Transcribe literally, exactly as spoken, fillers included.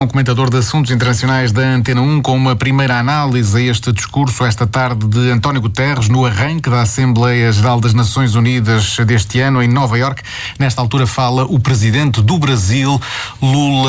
Um comentador de assuntos internacionais da Antena um com uma primeira análise a este discurso esta tarde de António Guterres no arranque da Assembleia Geral das Nações Unidas deste ano em Nova Iorque. Nesta altura fala o presidente do Brasil, Lula.